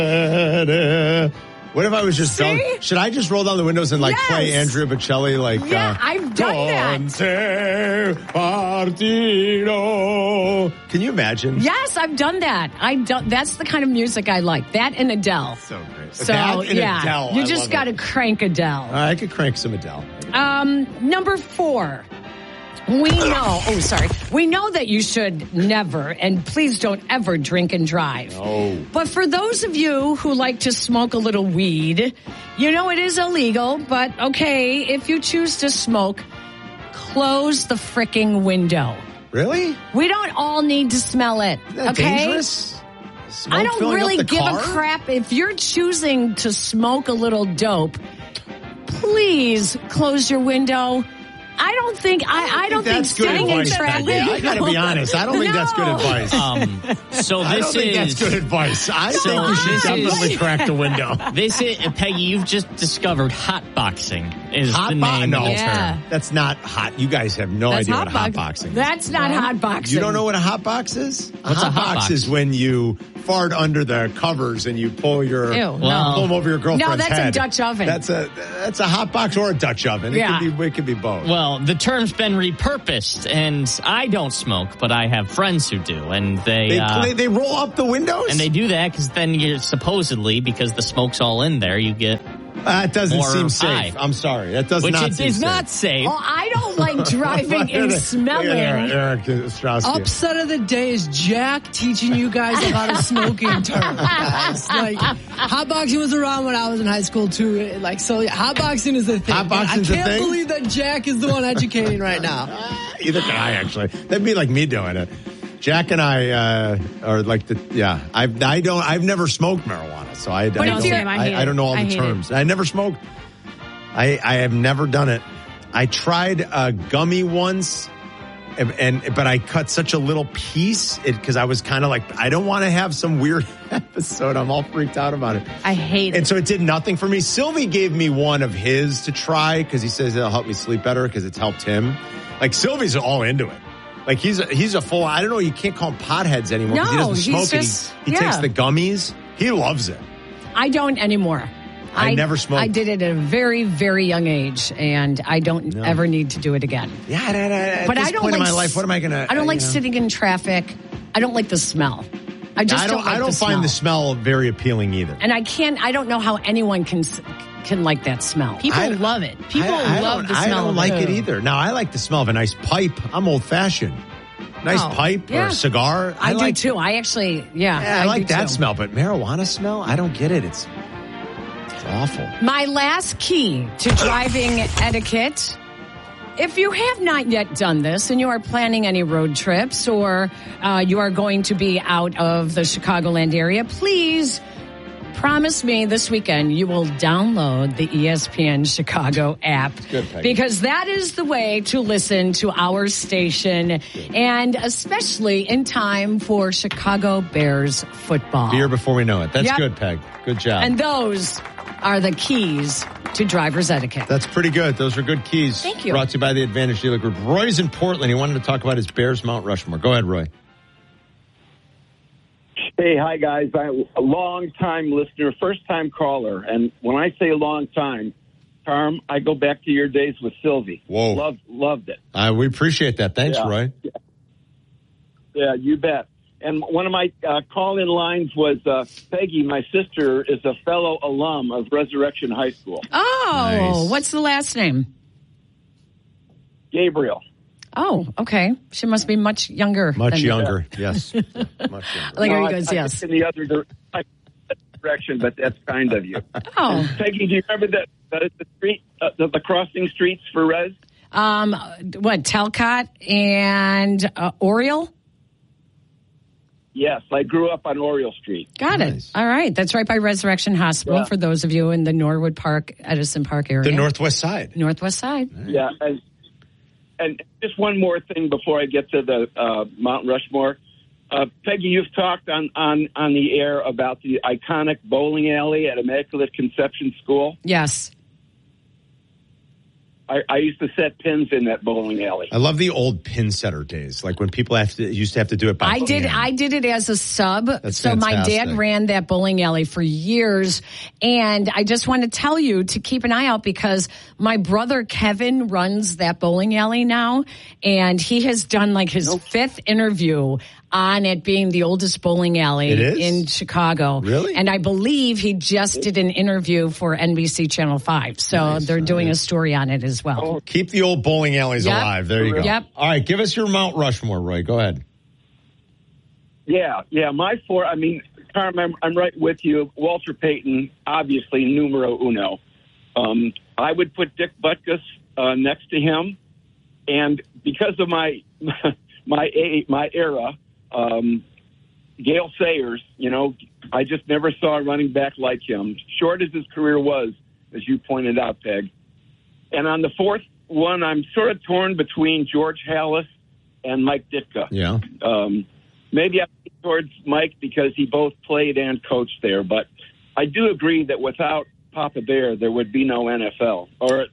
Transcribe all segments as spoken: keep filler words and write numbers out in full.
What if I was just See? down, should I just roll down the windows and like Yes. play Andrea Bocelli? Like, Yeah, uh, I've done that. Conte Partito. Can you imagine? Yes, I've done that. I don't, that's the kind of music I like. That and Adele. So great. So, that and yeah, Adele, you I just love got to it. crank Adele. I could crank some Adele. Um, number four. We know, oh, sorry. We know that you should never, and please don't ever drink and drive. No. But for those of you who like to smoke a little weed, you know it is illegal, but okay, if you choose to smoke, close the fricking window. Really? We don't all need to smell it, Isn't that okay? dangerous? Smoke I don't filling really up the give car? a crap if you're choosing to smoke a little dope. Please close your window. I don't think I, I don't think, that's good sitting in advice, traffic. Peggy. I gotta be honest. I don't think that's good No. advice. Um, so I this don't think is that's good advice. I So think you should this definitely is- crack the window. This is Peggy. You've just discovered hotboxing is Hot the bo- name no, of the Yeah. term. that's not hot. You guys have no That's idea what a hot hot box. boxing is. That's not hot boxing. You don't know what a hot box is? A What's a hot hot box box? is when you fart under the covers and you pull your Ew, pull no. them over your girlfriend's No, that's a head. Dutch oven. That's a that's a hot box or a Dutch oven. It Yeah. could be it could be both. Well, the term's been repurposed, and I don't smoke, but I have friends who do, and they they, uh, they they roll up the windows and they do that because then you're supposedly because the smoke's all in there, you get Uh, it doesn't more seem safe. high. I'm sorry. That does which not it seem is safe. not safe. Oh, I don't like driving and smelling. Eric, Eric Ostrowski. Upset of the day is Jack teaching you guys about a smoking term. Guys. Like, hotboxing was around when I was in high school too. Like, so hotboxing is the thing. Hotboxing's I a can't thing? believe that Jack is the one educating right now. Either can I, actually. That'd be like me doing it. Jack and I uh, are like the yeah. I've I don't I've never smoked marijuana, so I, I don't if you're- I I, hate I don't know all it. I the hate terms. I never smoked. I I have never done it. I tried a gummy once, and, and but I cut such a little piece because I was kind of like I don't want to have some weird episode. I'm all freaked out about it. I hate And it. so it did nothing for me. Sylvie gave me one of his to try because he says it'll help me sleep better because it's helped him. Like Sylvie's all into it. Like he's a, he's a full. I don't know. You can't call him potheads anymore because he No, doesn't he's smoke. just- and he he yeah. takes the gummies. He loves it. I don't anymore. I never smoked. I did it at a very, very young age, and I don't No. ever need to do it again. Yeah, at, at, at But this I don't point like in my life, what am I gonna? I don't uh, like you know? sitting in traffic. I don't like the smell. I just I don't. don't. like I don't the find smell. the smell very appealing either. And I can't. I don't know how anyone can s- can like that smell. People I- love it. People I, I love don't- the smell I don't of like it. it either. Now I like the smell of a nice pipe. I'm old fashioned. Nice Oh, pipe or yeah. a cigar. I, like, do too. I actually, yeah, Yeah, I, like do that too. smell, but marijuana smell, I don't get it. It's, it's awful. My last key to driving etiquette. If you have not yet done this and you are planning any road trips or uh, you are going to be out of the Chicagoland area, please promise me this weekend you will download the E S P N Chicago app. Good, Peggy. Because that is the way to listen to our station and especially in time for Chicago Bears football. Beer before we know it. That's Yep. good, Peg. Good job. And those are the keys to driver's etiquette. That's pretty good. Those are good keys. Thank you. Brought to you by the Advantage Dealer Group. Roy's in Portland. He wanted to talk about his Bears Mount Rushmore. Go ahead, Roy. Hey, hi, guys. I'm a long-time listener, first-time caller. And when I say long time, Carm, I go back to your days with Sylvie. Whoa. Loved, loved it. Uh, we appreciate that. Thanks, Yeah. Roy. Yeah, you bet. And one of my uh, call-in lines was, uh, Peggy, my sister, is a fellow alum of Resurrection High School. Oh, Nice. what's the last name? Gabriel. Oh, okay. She must be much younger. Much than- younger. Yes. Much younger. Like, No, he I- goes, I yes. went in the other dir- direction, but that's kind of you. Oh, Peggy, do you remember that, that the street, uh, the, the crossing streets for Res? um, what, Talcott and uh, Oriole? Yes, I grew up on Oriole Street. Got Nice. it. All right. That's right by Resurrection Hospital Yeah. for those of you in the Norwood Park, Edison Park area. The Northwest Side. Northwest side. Yeah, and, and just one more thing before I get to the uh, Mount Rushmore. Uh, Peggy, you've talked on, on, on the air about the iconic bowling alley at Immaculate Conception School. Yes. I, I used to set pins in that bowling alley. I love the old pin setter days, like when people have to, used to have to do it by I hand. did. I did it as a sub. That's so fantastic. my dad ran that bowling alley for years, and I just want to tell you to keep an eye out because my brother Kevin runs that bowling alley now, and he has done like his nope. fifth interview on it being the oldest bowling alley in Chicago. Really? And I believe he just did an interview for N B C Channel five. So nice, they're nice. doing a story on it as well. Oh, keep the old bowling alleys yep. alive. There you go. Yep. All right, give us your Mount Rushmore, Roy. Go ahead. Yeah, yeah. My four, I mean, Carm, I'm, I'm right with you. Walter Payton, obviously, numero uno. Um, I would put Dick Butkus uh, next to him. And because of my my my era, Um, Gale Sayers, you know, I just never saw a running back like him. Short as his career was, as you pointed out, Peg. And on the fourth one, I'm sort of torn between George Halas and Mike Ditka. Yeah. Um, maybe I lean towards Mike because he both played and coached there. But I do agree that without Papa Bear, there would be no N F L. Or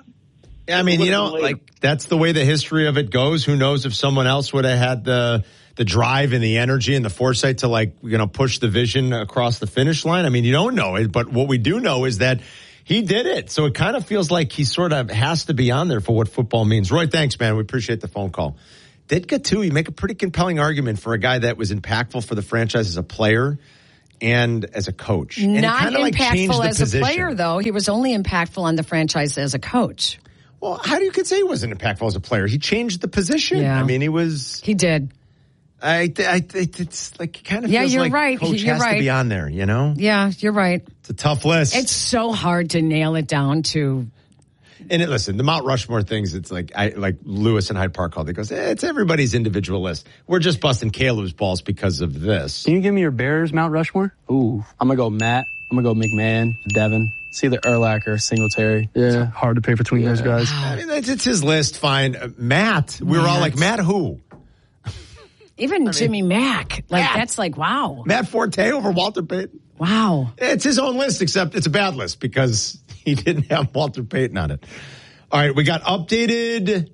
I mean, you know, like that's the way the history of it goes. Who knows if someone else would have had the the drive and the energy and the foresight to, like, you know, push the vision across the finish line. I mean, you don't know it, but what we do know is that he did it. So it kind of feels like he sort of has to be on there for what football means. Roy, thanks, man. We appreciate the phone call. Ditka, too, you make a pretty compelling argument for a guy that was impactful for the franchise as a player and as a coach. And Not impactful like as position. a player, though. He was only impactful on the franchise as a coach. Well, how do you could say he wasn't impactful as a player? He changed the position. Yeah. I mean, he was... He did. I, I, it's like, it kind of yeah, feels you're like right. coach you're has right. to be on there, you know? Yeah, you're right. It's a tough list. It's so hard to nail it down to. And it, listen, the Mount Rushmore things, it's like I like Lewis and Hyde Park called it. Goes, eh, it's everybody's individual list. We're just busting Caleb's balls because of this. Can you give me your Bears Mount Rushmore? Ooh, I'm going to go Matt. I'm going to go McMahon, Devin. It's either Urlacher, Singletary. Yeah. It's hard to pick between yeah. those guys. I mean, it's, it's his list. Fine. Uh, Matt, we Matt. were all like, Matt who? Even I mean, Jimmy Mack. Like, Matt. that's like, wow. Matt Forte over Walter Payton. Wow. It's his own list, except it's a bad list because he didn't have Walter Payton on it. All right, we got updated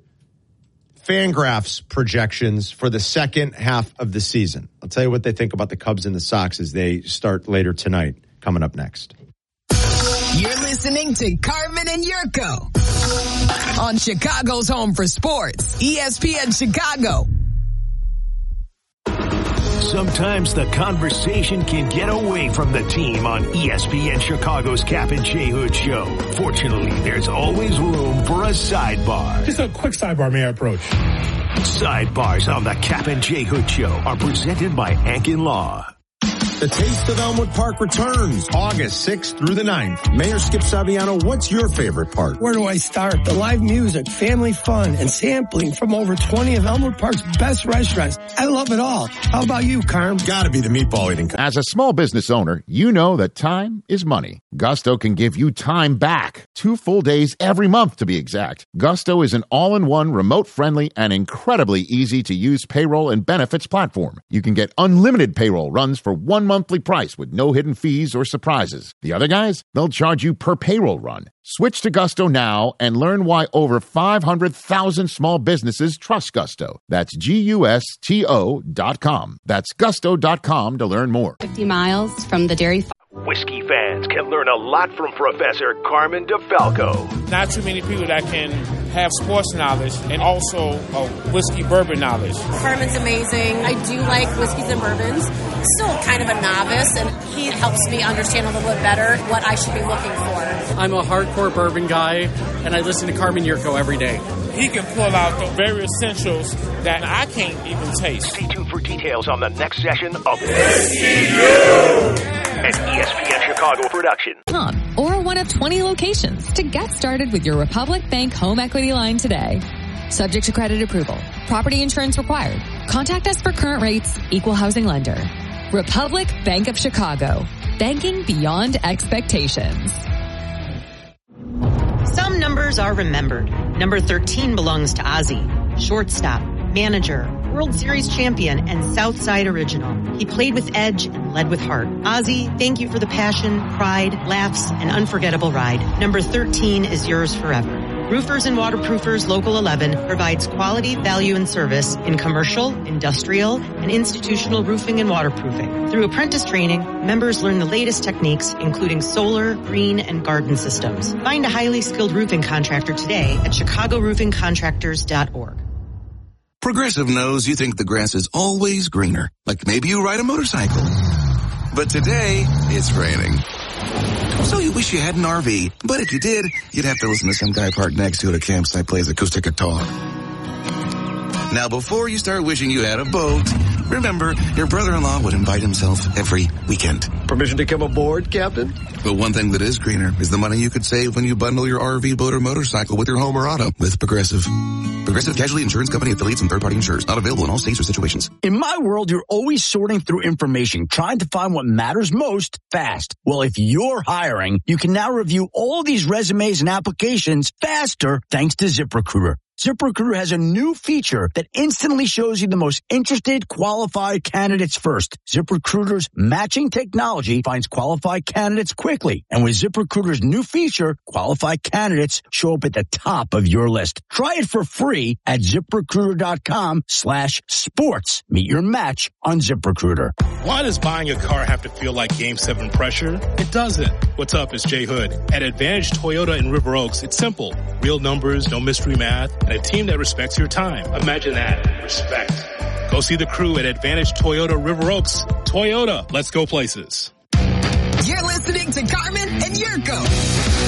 Fangraphs projections for the second half of the season. I'll tell you what they think about the Cubs and the Sox as they start later tonight. Coming up next. You're listening to Carmen and Yurko on Chicago's Home for Sports, E S P N Chicago. Sometimes the conversation can get away from the team on E S P N Chicago's Cap and J Hood Show. Fortunately, there's always room for a sidebar. Just a quick sidebar, may I approach? Sidebars on the Cap and J Hood Show are presented by Ankin Law. The Taste of Elmwood Park returns August sixth through the ninth. Mayor Skip Saviano, what's your favorite part? Where do I start? The live music, family fun, and sampling from over twenty of Elmwood Park's best restaurants. I love it all. How about you, Carm? Gotta be the meatball eating. As a small business owner, you know that time is money. Gusto can give you time back. Two full days every month, to be exact. Gusto is an all-in-one, remote-friendly, and incredibly easy-to-use payroll and benefits platform. You can get unlimited payroll runs for one monthly price with no hidden fees or surprises. The other guys, they'll charge you per payroll run. Switch to Gusto now and learn why over five hundred thousand small businesses trust Gusto. That's G U S T O dot com. That's gusto dot com to learn more. fifty miles from the dairy farm. Whiskey fans can learn a lot from Professor Carmen DeFalco. Not too many people that can have sports knowledge and also a whiskey bourbon knowledge. Carmen's amazing. I do like whiskeys and bourbons. Still kind of a novice, and he helps me understand a little bit better what I should be looking for. I'm a hardcore bourbon guy, and I listen to Carmen Yurko every day. He can pull out the very essentials that I can't even taste. Stay tuned for details on the next session of Whiskey U! An E S P N Chicago production. Or one of twenty locations to get started with your Republic Bank home equity line today. Subject to credit approval. Property insurance required. Contact us for current rates. Equal housing lender. Republic Bank of Chicago. Banking beyond expectations. Some numbers are remembered. Number thirteen belongs to Ozzy, shortstop, manager, World Series champion, and Southside original. He played with edge and led with heart. Ozzy, thank you for the passion, pride, laughs, and unforgettable ride. Number thirteen is yours forever. Roofers and Waterproofers Local eleven provides quality, value, and service in commercial, industrial, and institutional roofing and waterproofing. Through apprentice training, members learn the latest techniques, including solar, green, and garden systems. Find a highly skilled roofing contractor today at chicago roofing contractors dot org. Progressive knows you think the grass is always greener, like maybe you ride a motorcycle. But today, it's raining. So you wish you had an R V, but if you did, you'd have to listen to some guy parked next to it at a campsite plays acoustic guitar. Now, before you start wishing you had a boat, remember, your brother-in-law would invite himself every weekend. Permission to come aboard, Captain? But one thing that is greener is the money you could save when you bundle your R V, boat, or motorcycle with your home or auto with Progressive. Progressive Casualty Insurance Company affiliates and third-party insurers. Not available in all states or situations. In my world, you're always sorting through information, trying to find what matters most fast. Well, if you're hiring, you can now review all these resumes and applications faster thanks to ZipRecruiter. ZipRecruiter has a new feature that instantly shows you the most interested, qualified candidates first. ZipRecruiter's matching technology finds qualified candidates quickly. And with ZipRecruiter's new feature, qualified candidates show up at the top of your list. Try it for free at ZipRecruiter.com slash sports. Meet your match on ZipRecruiter. Why does buying a car have to feel like Game seven pressure? It doesn't. What's up, it's Jay Hood. At Advantage Toyota in River Oaks, it's simple. Real numbers, no mystery math, and a team that respects your time. Imagine that. Respect. Go see the crew at Advantage Toyota River Oaks. Toyota, let's go places. You're listening to Carmen and Yurko.